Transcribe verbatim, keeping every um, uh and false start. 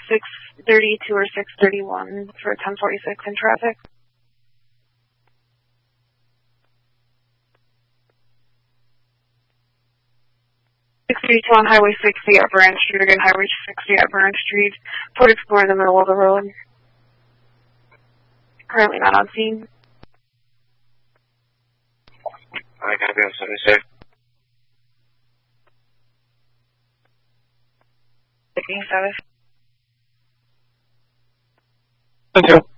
six thirty-two or six thirty-one for ten forty-six in traffic. six thirty-two on Highway sixty at Branch Street, again Highway sixty at Branch Street. Ford Explorer in the middle of the road. Currently not on scene. I copy on seventy-six. Picking service. Thank you.